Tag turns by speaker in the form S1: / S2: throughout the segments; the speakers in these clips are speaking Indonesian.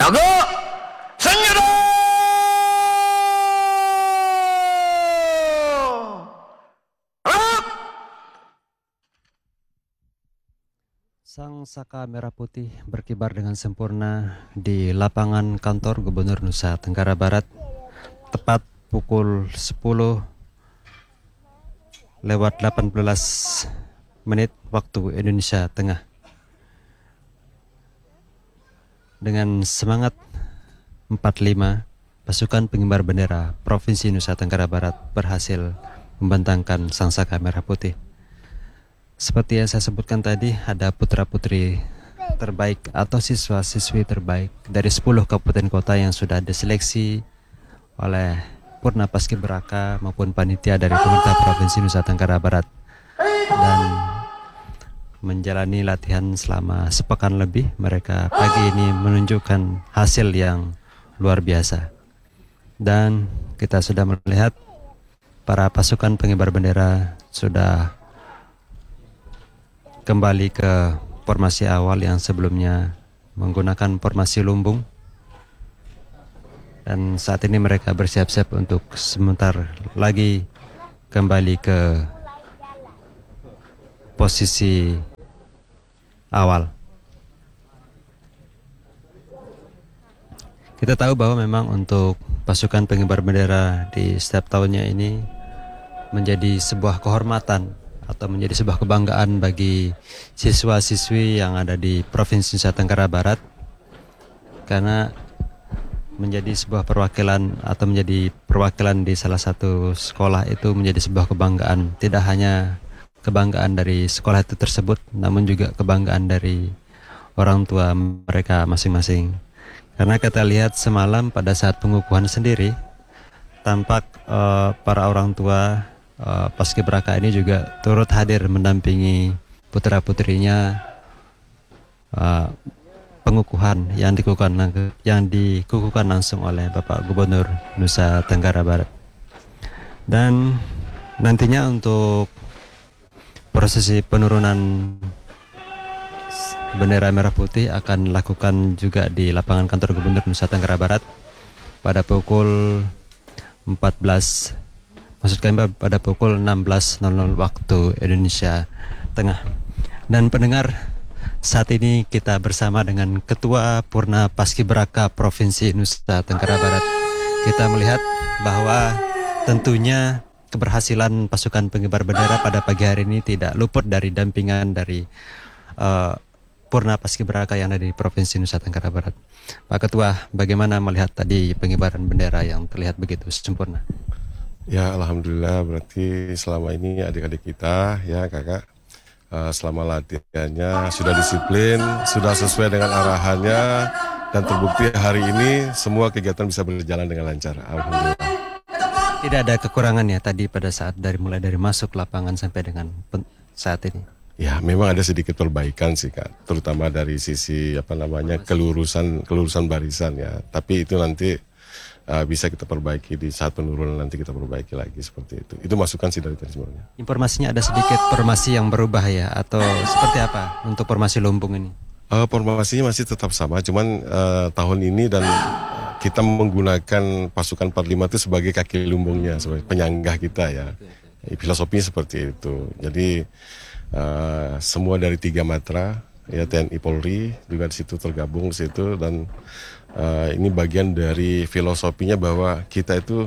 S1: Jaga senjata.
S2: Sang Saka Merah Putih berkibar dengan sempurna di lapangan kantor Gubernur Nusa Tenggara Barat tepat pukul 10 lewat 18 menit waktu Indonesia Tengah. Dengan semangat 45, pasukan pengibar bendera Provinsi Nusa Tenggara Barat berhasil membentangkan Sang Saka Merah Putih. Seperti yang saya sebutkan tadi, ada putra-putri terbaik atau siswa-siswi terbaik dari 10 kabupaten kota yang sudah diseleksi oleh Purna Paskibraka maupun panitia dari pemerintah Provinsi Nusa Tenggara Barat dan menjalani latihan selama sepekan lebih. Mereka pagi ini menunjukkan hasil yang luar biasa. Dan kita sudah melihat para pasukan pengibar bendera sudah kembali ke formasi awal yang sebelumnya menggunakan formasi lumbung. Dan saat ini mereka bersiap-siap untuk sebentar lagi kembali ke posisi awal. Kita tahu bahwa memang untuk pasukan pengibar bendera di setiap tahunnya ini menjadi sebuah kehormatan atau menjadi sebuah kebanggaan bagi siswa-siswi yang ada di Provinsi Nusa Tenggara Barat, karena menjadi sebuah perwakilan atau menjadi perwakilan di salah satu sekolah itu menjadi sebuah kebanggaan. Tidak hanya kebanggaan dari sekolah itu tersebut, namun juga kebanggaan dari orang tua mereka masing-masing. Karena kita lihat semalam pada saat pengukuhan sendiri, tampak para orang tua Paskibraka ini juga turut hadir mendampingi putra-putrinya pengukuhan yang dikukuhkan langsung oleh Bapak Gubernur Nusa Tenggara Barat. Dan nantinya untuk prosesi penurunan bendera merah putih akan dilakukan juga di lapangan kantor Gubernur Nusa Tenggara Barat pada pukul 14, maksud kami pada pukul 16.00 waktu Indonesia Tengah. Dan pendengar, saat ini kita bersama dengan Ketua Purna Paskibraka Provinsi Nusa Tenggara Barat. Kita melihat bahwa tentunya keberhasilan pasukan pengibar bendera pada pagi hari ini tidak luput dari dampingan dari Purna Paskibraka yang ada di Provinsi Nusa Tenggara Barat. Pak Ketua, bagaimana melihat tadi pengibaran bendera yang terlihat begitu sempurna?
S3: Ya, alhamdulillah, berarti selama ini adik-adik kita, ya kakak, selama latihannya sudah disiplin, sudah sesuai dengan arahannya, dan terbukti hari ini semua kegiatan bisa berjalan dengan lancar. Alhamdulillah.
S2: Tidak ada kekurangan ya tadi pada saat mulai dari masuk lapangan sampai dengan saat ini?
S3: Ya, memang ada sedikit perbaikan sih kak, terutama dari sisi kelurusan barisan ya. Tapi itu nanti bisa kita perbaiki di saat penurunan, nanti kita perbaiki lagi seperti itu. Itu masukan sih dari tadi sebenarnya.
S2: Informasinya ada sedikit formasi yang berubah ya, atau seperti apa untuk formasi lumbung ini?
S3: Formasinya masih tetap sama, cuman tahun ini dan kita menggunakan pasukan 45 itu sebagai kaki lumbungnya, sebagai penyanggah kita ya. Filosofinya seperti itu. Jadi semua dari 3 matra, ya TNI Polri juga di situ tergabung di situ, dan ini bagian dari filosofinya bahwa kita itu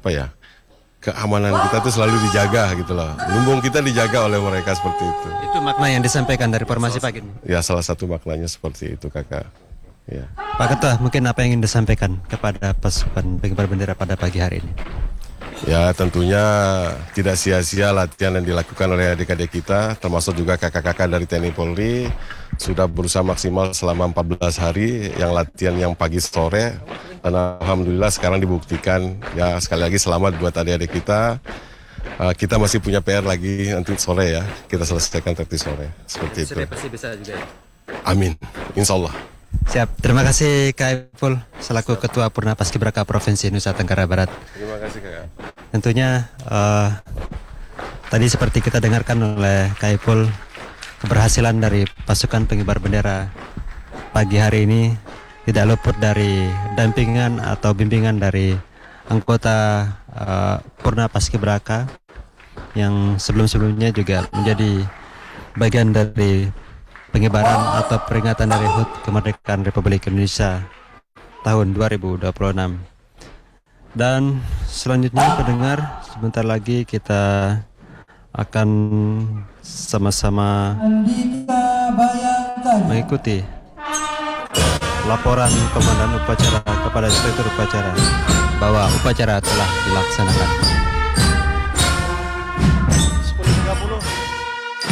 S3: keamanan kita itu selalu dijaga gitu loh. Lumbung kita dijaga oleh mereka seperti itu.
S2: Itu makna yang disampaikan dari formasi pagi ini?
S3: Ya, salah satu maknanya seperti itu kakak. Ya.
S2: Pak Ketua, mungkin apa yang ingin disampaikan kepada pasukan pengibar bendera pada pagi hari ini?
S3: Ya, tentunya tidak sia-sia latihan yang dilakukan oleh adik-adik kita, termasuk juga kakak-kakak dari TNI Polri, sudah berusaha maksimal selama 14 hari yang latihan yang pagi sore, dan alhamdulillah sekarang dibuktikan. Ya, sekali lagi selamat buat adik-adik kita. Kita masih punya PR lagi nanti sore ya, kita selesaikan nanti sore, seperti itu.
S2: Pasti bisa juga ya?
S3: Amin, insya Allah.
S2: Siap, terima kasih Kak Ipul selaku Ketua Purna Paskibraka Provinsi Nusa Tenggara Barat.
S3: Terima kasih kakak.
S2: Tentunya tadi seperti kita dengarkan oleh Kak Ipul, keberhasilan dari pasukan pengibar bendera pagi hari ini tidak luput dari dampingan atau bimbingan dari anggota Purna Paskibraka yang sebelum-sebelumnya juga menjadi bagian dari pengibaran atau peringatan dari HUT Kemerdekaan Republik Indonesia tahun 2026. Dan selanjutnya pendengar, sebentar lagi kita akan sama-sama mengikuti laporan komandan upacara kepada inspektur upacara bahwa upacara telah dilaksanakan.